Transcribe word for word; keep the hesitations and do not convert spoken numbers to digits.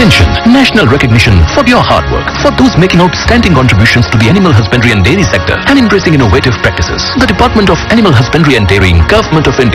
attention, national recognition for your hard work, for those making outstanding contributions to the animal husbandry and dairy sector and embracing innovative practices. The Department of Animal Husbandry and Dairying, Government of India